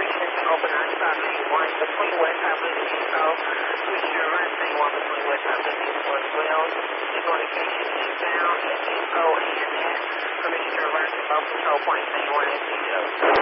permission to open outside lane 1 between West Highway and Depot. Permission to run lane 1 between West Highway and Depot as well. Signal indication eastbound at Depot and at permission to run to both control points lane 1 and 2.